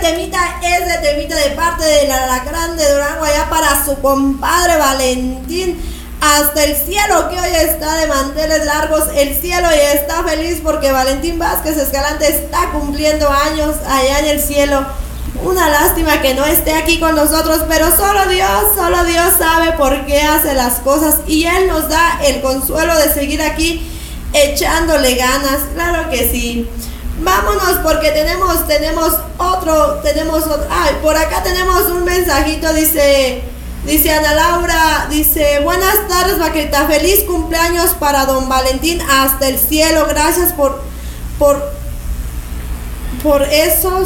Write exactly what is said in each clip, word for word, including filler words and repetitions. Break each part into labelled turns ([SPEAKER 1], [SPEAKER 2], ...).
[SPEAKER 1] temita es de temita de parte de la Alacrán de Durango, allá para su compadre Valentín. Hasta el cielo, que hoy está de manteles largos, el cielo, y está feliz porque Valentín Vázquez Escalante está cumpliendo años allá en el cielo. Una lástima que no esté aquí con nosotros, pero solo Dios, solo Dios sabe por qué hace las cosas, y Él nos da el consuelo de seguir aquí echándole ganas. Claro que sí. Vámonos porque tenemos, tenemos otro, tenemos otro. Ay, por acá tenemos un mensajito, dice... Dice Ana Laura, dice, buenas tardes, Vaquerita, feliz cumpleaños para don Valentín hasta el cielo, gracias por, por, por esos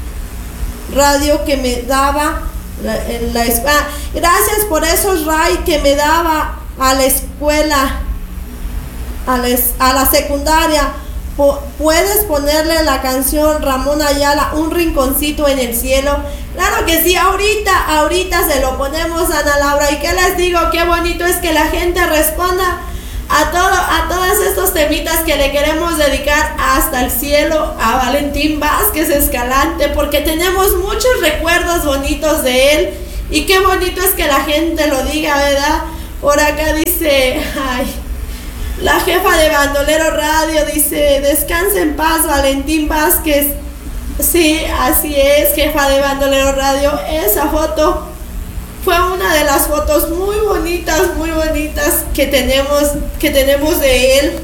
[SPEAKER 1] radio que me daba en la escuela, gracias por esos ray que me daba a la escuela, a la, a la secundaria. Puedes ponerle la canción Ramón Ayala, Un rinconcito en el cielo. Claro que sí, ahorita, ahorita se lo ponemos, Ana Laura. ¿Y qué les digo? Qué bonito es que la gente responda a todo, a todos estos temitas que le queremos dedicar hasta el cielo a Valentín Vázquez Escalante, porque tenemos muchos recuerdos bonitos de él. Y qué bonito es que la gente lo diga, ¿verdad? Por acá dice, ay, la jefa de Bandolero Radio dice, descansa en paz, Valentín Vázquez. Sí, así es, jefa de Bandolero Radio. Esa foto fue una de las fotos muy bonitas, muy bonitas que tenemos, que tenemos de él.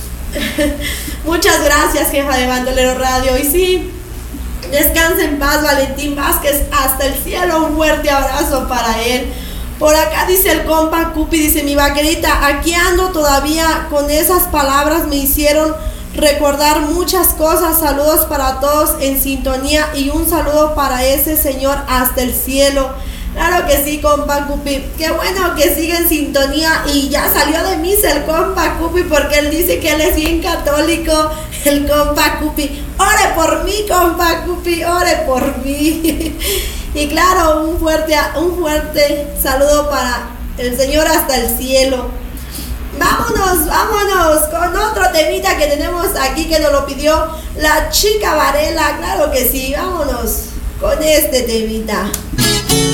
[SPEAKER 1] Muchas gracias, jefa de Bandolero Radio. Y sí, descansa en paz, Valentín Vázquez, hasta el cielo. Un fuerte abrazo para él. Por acá dice el compa Cupi, dice, mi Vaquerita, aquí ando todavía con esas palabras, me hicieron recordar muchas cosas. Saludos para todos en sintonía y un saludo para ese señor hasta el cielo. Claro que sí, compa Cupi, qué bueno que sigue en sintonía, y ya salió de misa el compa Cupi porque él dice que él es bien católico, el compa Cupi. Ore por mí, compa Cupi, ore por mí. Y claro, un fuerte, un fuerte saludo para el señor hasta el cielo. Vámonos, vámonos con otro temita que tenemos aquí que nos lo pidió la chica Varela. Claro que sí, vámonos con este temita.